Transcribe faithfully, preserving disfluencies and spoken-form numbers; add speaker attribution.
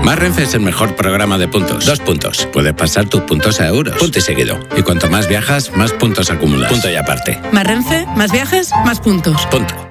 Speaker 1: Más Renfe es el mejor programa de puntos. Dos puntos. Puedes pasar tus puntos a euros. Punto y seguido. Y cuanto más viajas, más puntos acumulas. Punto y aparte.
Speaker 2: Más Renfe, más viajes, más puntos.
Speaker 1: Punto.